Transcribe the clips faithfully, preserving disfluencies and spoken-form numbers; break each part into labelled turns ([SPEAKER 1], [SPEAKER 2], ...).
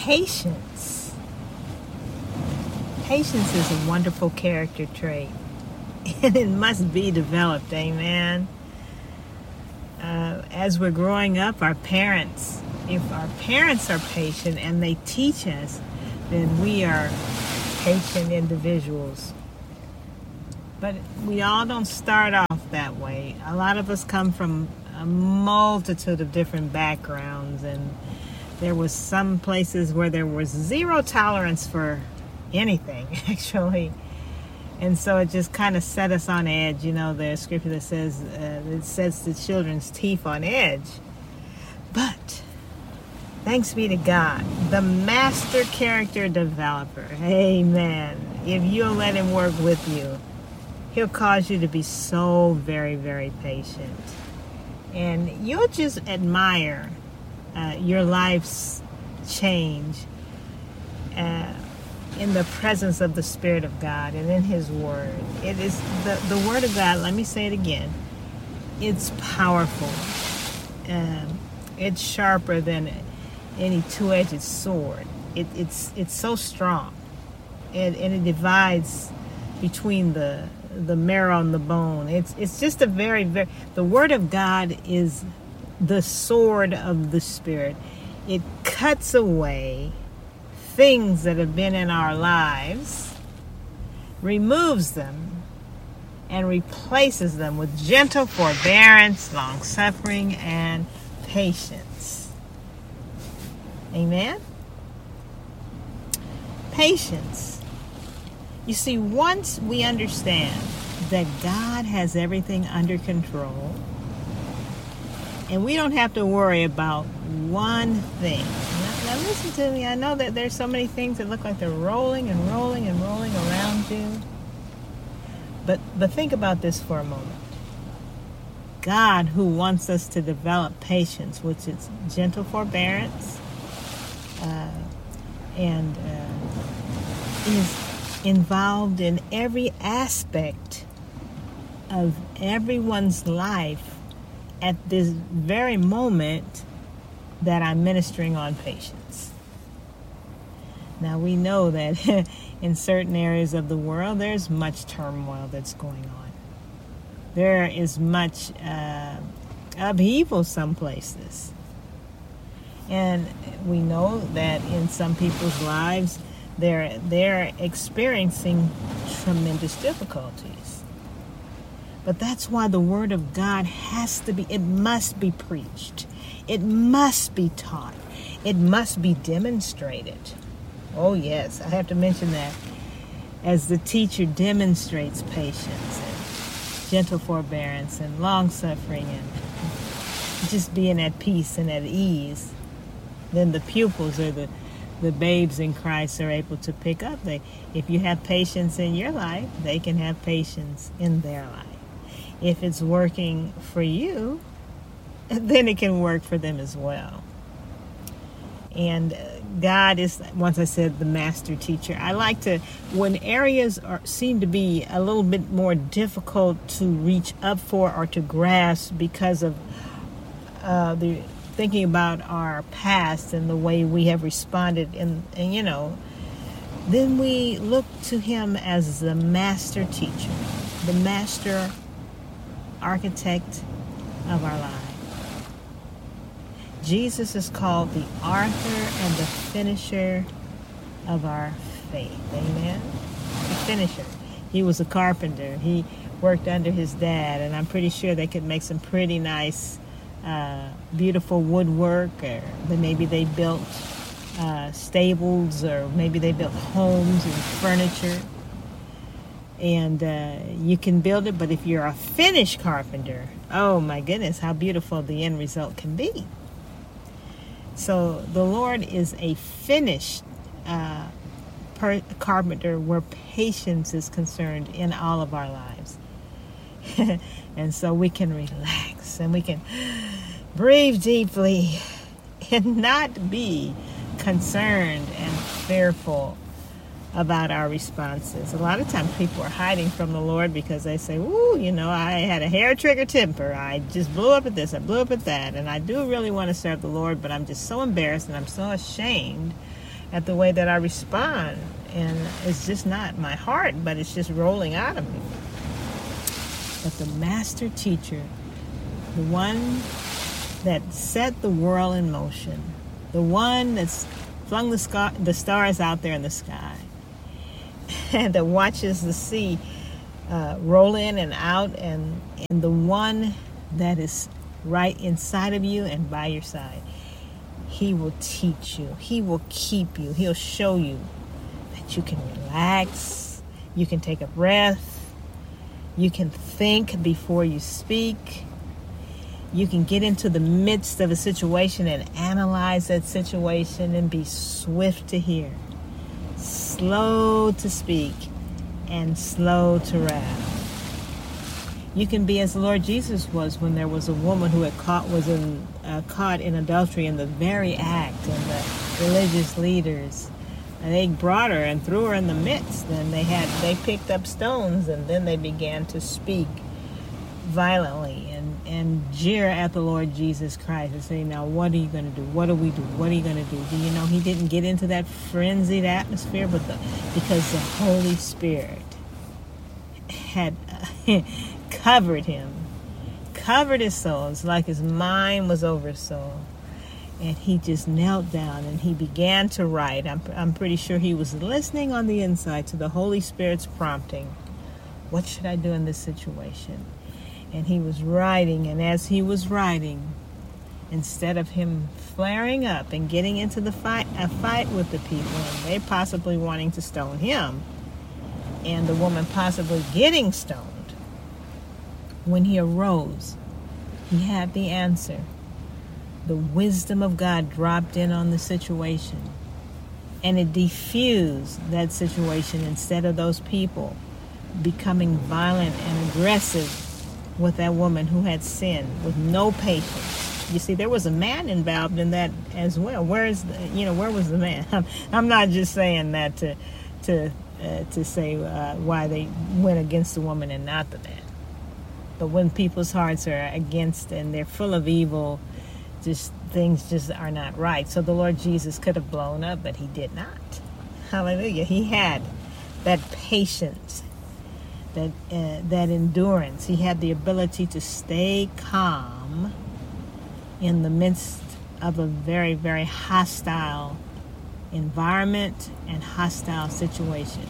[SPEAKER 1] patience. Patience is a wonderful character trait, and it must be developed, amen. Uh, as we're growing up, our parents, if our parents are patient and they teach us, then we are patient individuals. But we all don't start off that way. A lot of us come from a multitude of different backgrounds, and there was some places where there was zero tolerance for anything, actually. And so it just kind of set us on edge. You know, there's scripture that says, uh, it sets the children's teeth on edge. But thanks be to God, the master character developer. Amen. If you'll let him work with you, he'll cause you to be so very, very patient. And you'll just admire uh, your life's change uh, in the presence of the Spirit of God and in His Word. It is the, the Word of God, let me say it again, it's powerful. Um, it's sharper than any two-edged sword. It, it's it's so strong. And, and it divides between the the marrow and the bone. It's it's just a very, very, the Word of God is the sword of the Spirit. It cuts away things that have been in our lives, removes them, and replaces them with gentle forbearance, long-suffering, and patience. Amen? Patience. You see, once we understand that God has everything under control, and we don't have to worry about one thing. Now, now listen to me. I know that there's so many things that look like they're rolling and rolling and rolling around you. But, but think about this for a moment. God, who wants us to develop patience, which is gentle forbearance, uh, and uh, is involved in every aspect of everyone's life at this very moment that I'm ministering on patience. Now we know that in certain areas of the world there's much turmoil that's going on. There is much uh, upheaval some places. And we know that in some people's lives they're they're experiencing tremendous difficulties. But that's why the Word of God has to be, it must be preached. It must be taught. It must be demonstrated. Oh yes, I have to mention that. As the teacher demonstrates patience and gentle forbearance and long-suffering and just being at peace and at ease, then the pupils or the, the babes in Christ are able to pick up. They, if you have patience in your life, they can have patience in their life. If it's working for you, then it can work for them as well. And God is, once I said, the master teacher. I like to, when areas are, seem to be a little bit more difficult to reach up for or to grasp because of uh, the thinking about our past and the way we have responded, and, and you know, then we look to Him as the master teacher, the master architect of our lives. Jesus is called the author and the finisher of our faith. Amen? The finisher. He was a carpenter. He worked under his dad, and I'm pretty sure they could make some pretty nice, uh, beautiful woodwork, or maybe they built uh, stables, or maybe they built homes and furniture. And uh, you can build it, but if you're a finished carpenter, oh my goodness, how beautiful the end result can be. So the Lord is a finished uh, per- carpenter where patience is concerned in all of our lives. And so we can relax and we can breathe deeply and not be concerned and fearful about our responses. A lot of times people are hiding from the Lord because they say, ooh, you know, I had a hair trigger temper. I just blew up at this. I blew up at that. And I do really want to serve the Lord, but I'm just so embarrassed and I'm so ashamed at the way that I respond. And it's just not my heart, but it's just rolling out of me. But the master teacher, the one that set the world in motion, the one that's flung the, scar- the stars out there in the sky, and that watches the sea uh, roll in and out, and, and the one that is right inside of you and by your side, he will teach you. He will keep you. He'll show you that you can relax. You can take a breath. You can think before you speak. You can get into the midst of a situation and analyze that situation and be swift to hear, slow to speak, and slow to wrath. You can be as the Lord Jesus was when there was a woman who had caught was in, uh, caught in adultery in the very act, and the religious leaders, and they brought her and threw her in the midst. And they had they picked up stones, and then they began to speak violently and, and jeer at the Lord Jesus Christ and say, now what are you going to do? What do we do? What are you going to do? Do you know he didn't get into that frenzied atmosphere but the, because the Holy Spirit had uh, covered him, covered his soul. It's like his mind was over his soul. And he just knelt down and he began to write. I'm, I'm pretty sure he was listening on the inside to the Holy Spirit's prompting. What should I do in this situation? And he was writing, and as he was writing, instead of him flaring up and getting into the fight, a fight with the people, and they possibly wanting to stone him, and the woman possibly getting stoned, when he arose, he had the answer. The wisdom of God dropped in on the situation, and it diffused that situation instead of those people becoming violent and aggressive with that woman who had sinned with no patience. You see, there was a man involved in that as well. Where is the, you know, where was the man? I'm, I'm not just saying that to to uh, to say uh, why they went against the woman and not the man. But when people's hearts are against and they're full of evil, just things just are not right. So the Lord Jesus could have blown up, but he did not. Hallelujah. He had that patience, that uh, that endurance. He had the ability to stay calm in the midst of a very, very hostile environment and hostile situation.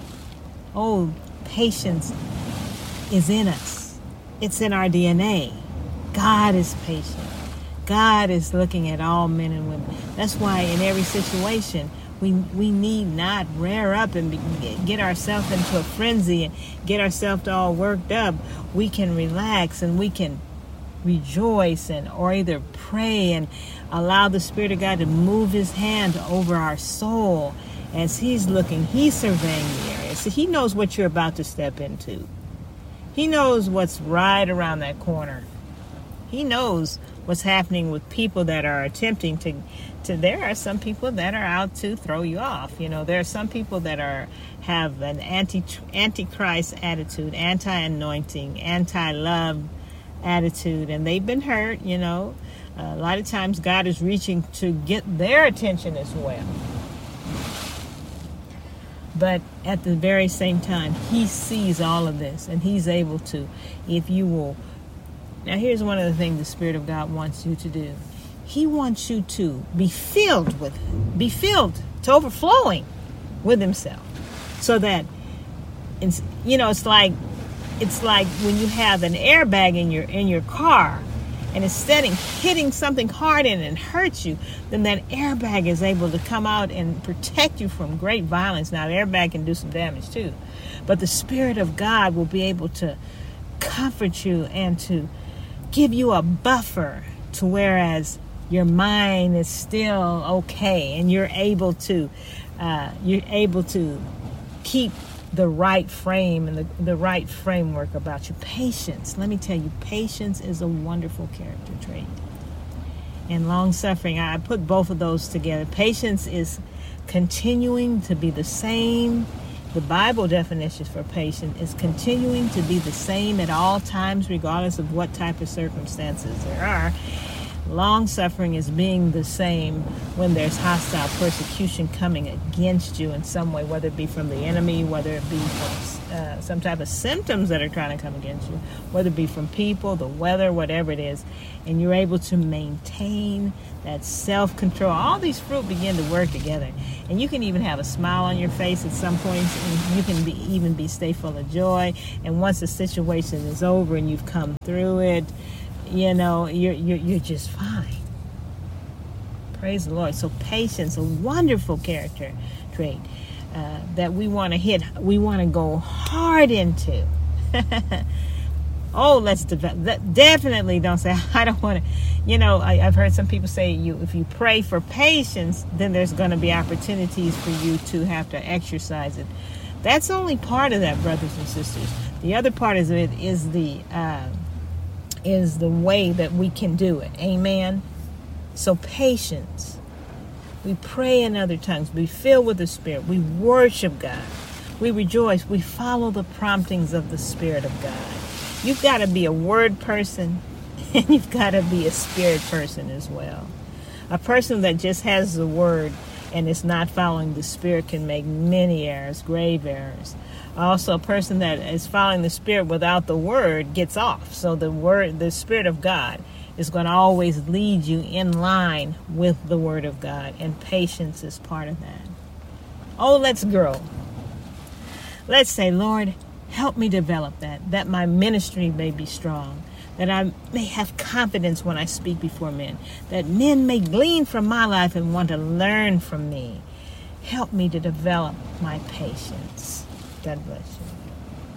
[SPEAKER 1] Oh, patience is in us. It's in our D N A. God is patient. God is looking at all men and women. That's why in every situation, we we need not rear up and be, get ourselves into a frenzy and get ourselves all worked up. We can relax and we can rejoice and or either pray and allow the Spirit of God to move his hand over our soul as he's looking, he's surveying the area. So he knows what you're about to step into. He knows what's right around that corner. He knows what's happening with people that are attempting to, to there are some people that are out to throw you off. You know, there are some people that are have an anti antichrist attitude, anti-anointing, anti-love attitude, and they've been hurt, you know. Uh, a lot of times God is reaching to get their attention as well. But at the very same time, he sees all of this, and he's able to, if you will. Now, here's one of the things the Spirit of God wants you to do. He wants you to be filled with, be filled to overflowing with himself. So that, it's, you know, it's like, it's like when you have an airbag in your in your car, and instead of hitting something hard in it and hurts you, then that airbag is able to come out and protect you from great violence. Now, the airbag can do some damage too, but the Spirit of God will be able to comfort you and to give you a buffer to whereas your mind is still okay and you're able to uh, you're able to keep the right frame and the, the right framework about you. Patience. Let me tell you, patience is a wonderful character trait. And long-suffering, I put both of those together. Patience is continuing to be the same. The Bible definition for patience is continuing to be the same at all times, regardless of what type of circumstances there are. Long suffering is being the same when there's hostile persecution coming against you in some way, whether it be from the enemy, whether it be from uh, some type of symptoms that are trying to come against you, whether it be from people, the weather, whatever it is, and you're able to maintain that self-control. All these fruit begin to work together, and you can even have a smile on your face at some points, and you can be, even be stay full of joy. And once the situation is over and you've come through it, you know, you're, you're, you're just fine. Praise the Lord. So patience, a wonderful character trait uh, that we want to hit, we want to go hard into. Oh, let's develop. Definitely don't say, I don't want to. You know, I, I've heard some people say, you if you pray for patience, then there's going to be opportunities for you to have to exercise it. That's only part of that, brothers and sisters. The other part of it is the uh, is the way that we can do it. Amen. So patience. We pray in other tongues. We fill with the Spirit. We worship God. We rejoice. We follow the promptings of the Spirit of God. You've got to be a word person, and you've got to be a spirit person as well. A person that just has the word and is not following the Spirit can make many errors, grave errors. Also, a person that is following the Spirit without the word gets off. So the word, the Spirit of God is going to always lead you in line with the Word of God, and patience is part of that. Oh, let's grow. Let's say, Lord, help me develop that, that my ministry may be strong, that I may have confidence when I speak before men, that men may glean from my life and want to learn from me. Help me to develop my patience. God bless you.